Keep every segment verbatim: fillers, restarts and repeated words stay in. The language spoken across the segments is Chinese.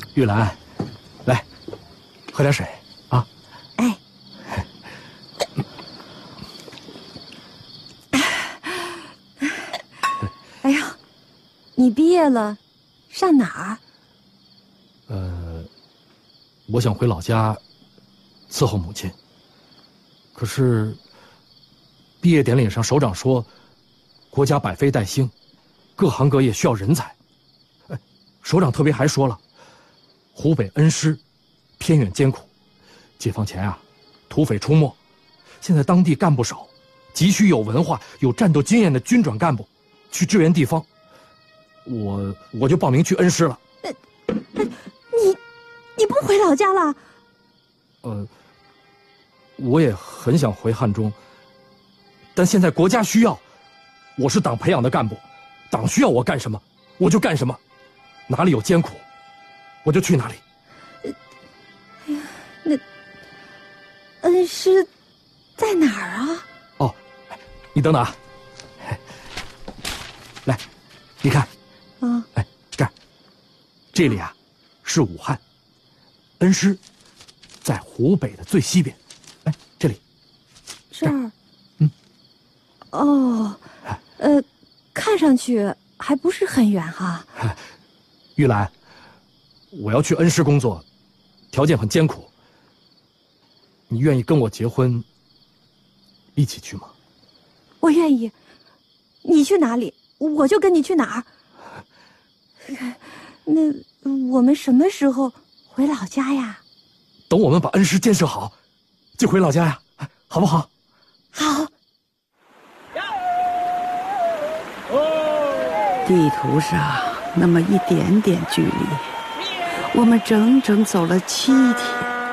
玉兰，来，喝点水啊。 哎。哎呀，你毕业了，上哪儿？ 呃，我想回老家伺候母亲。可是，毕业典礼上首长说，国家百废待兴，各行各业需要人才。哎，首长特别还说了，湖北恩施偏远艰苦，解放前啊，土匪出没，现在当地干部少，急需有文化、有战斗经验的军转干部去支援地方。我我就报名去恩施了。 呃，你你不回老家了？ 呃。我也很想回汉中，但现在国家需要，我是党培养的干部，党需要我干什么，我就干什么，哪里有艰苦，我就去哪里。 哎呀，那恩施在哪儿啊？ 哦，你等等啊，来，你看， 啊， 哎，这儿，这里啊，是武汉，恩施在湖北的最西边。哎，这里， 这儿， 嗯， 哦，呃，看上去还不是很远哈。 玉兰，我要去恩施工作，条件很艰苦，你愿意跟我结婚，一起去吗？ 我愿意，你去哪里，我就跟你去哪儿。那我们什么时候回老家呀？ 等我们把恩施建设好。就回老家呀，好不好？ 好。 地图上那么一点点距离，我们整整走了七天。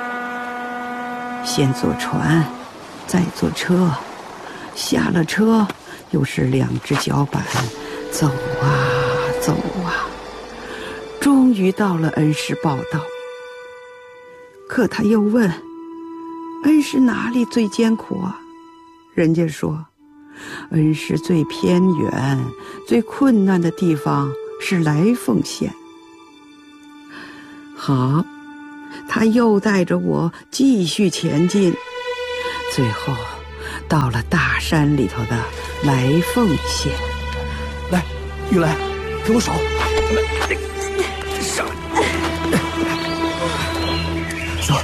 先坐船，再坐车，下了车又是两只脚板，走啊走啊，终于到了恩施报道。可他又问，恩施哪里最艰苦啊？人家说，恩施最偏远、最困难的地方是来凤县。好，他又带着我继续前进，最后到了大山里头的来凤县。 来，玉兰，给我手，上来，走。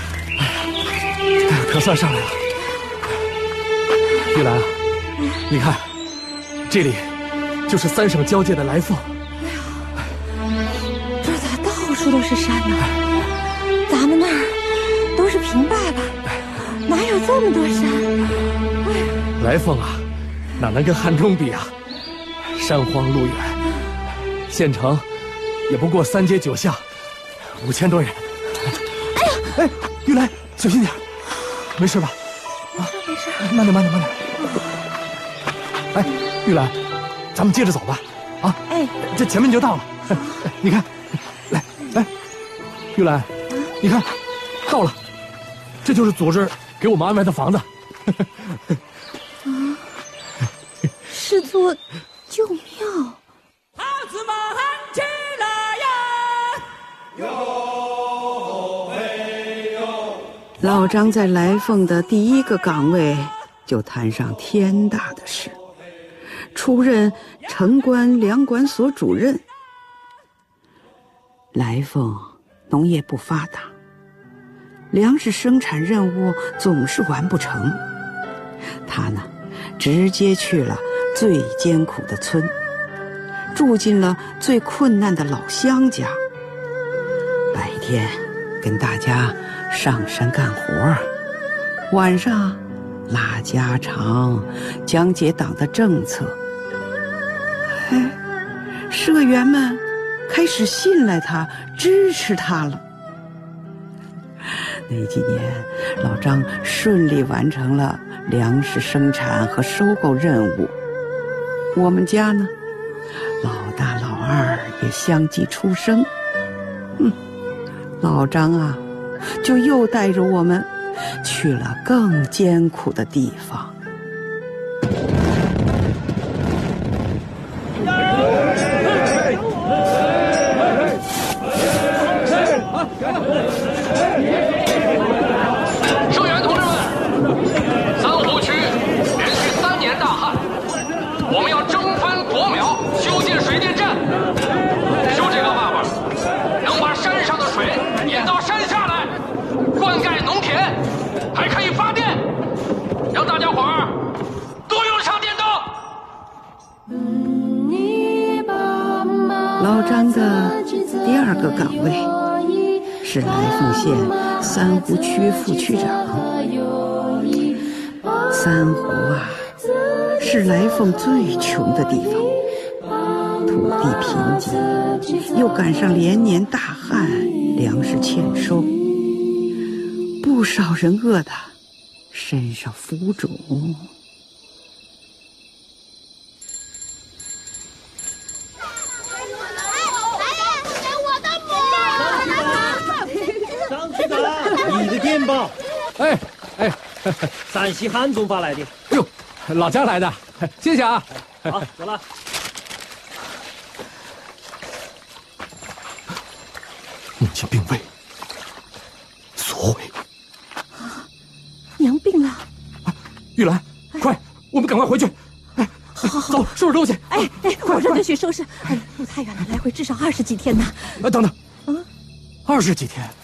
可算上来了，玉兰啊，你看，这里就是三省交界的来凤。 哎呀，这咋到处都是山呢？咱们那儿都是平坝吧，哪有这么多山？ 哎、来凤啊，哪能跟汉中比啊？山荒路远，县城也不过三街九巷，五千多人。 哎呀， 哎，玉兰，小心点。没事吧？ 啊，没事， 慢点，慢点，慢点。哎，玉兰，咱们接着走吧。啊， 哎， 这前面就到了。哎，你看，来来，玉兰，你看，到了，这就是组织给我们安排的房子。 啊，是座旧庙。 孩子们起来呀！哟。 老张在来凤的第一个岗位就摊上天大的事，出任城关粮管所主任。来凤农业不发达，粮食生产任务总是完不成，他呢，直接去了最艰苦的村，住进了最困难的老乡家，白天跟大家上山干活，晚上拉家常，讲解党的政策。哎，社员们开始信赖他，支持他了。那几年，老张顺利完成了粮食生产和收购任务。我们家呢，老大老二也相继出生。嗯，老张啊，就又带着我们去了更艰苦的地方。 生的第二个岗位是来凤县三湖区副区长。三湖啊，是来凤最穷的地方，土地贫瘠，又赶上连年大旱，粮食欠收，不少人饿得身上浮肿。 张局长，你的电报。 哎哎， 陕西汉中发来的。 哟，老家来的，谢谢啊。 好，走了。 母亲病危，所谓。 娘病了。 玉兰，快，我们赶快回去。哎， 好好好， 走，收拾东西。 哎哎，我这就去收拾。哎，路太远了，来回至少二十几天呢。 哎，等等， 嗯， 二十几天。